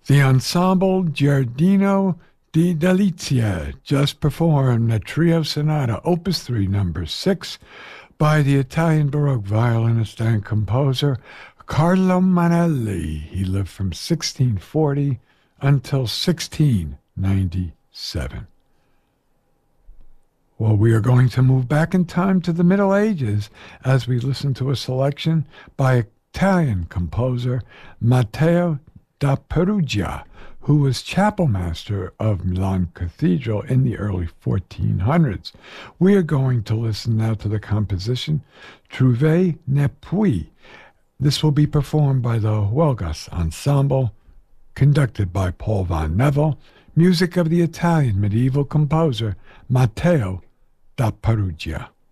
The Ensemble Giardino di Delizia just performed the Trio Sonata, Opus 3, number 6, by the Italian Baroque violinist and composer Carlo Manelli. He lived from 1640 until 1697. Well, we are going to move back in time to the Middle Ages as we listen to a selection by Italian composer Matteo da Perugia, who was chapel master of Milan Cathedral in the early 1400s. We are going to listen now to the composition Trouver ne puis. This will be performed by the Huelgas Ensemble, conducted by Paul Van Neville, music of the Italian medieval composer Matteo da Perugia.